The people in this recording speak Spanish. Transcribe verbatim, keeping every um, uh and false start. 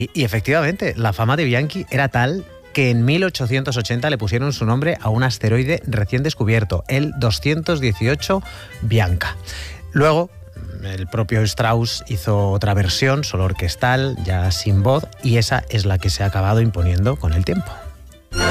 Y, y efectivamente, la fama de Bianchi era tal que en mil ochocientos ochenta le pusieron su nombre a un asteroide recién descubierto, el doscientos dieciocho Bianca. Luego, el propio Strauss hizo otra versión, solo orquestal, ya sin voz, y esa es la que se ha acabado imponiendo con el tiempo.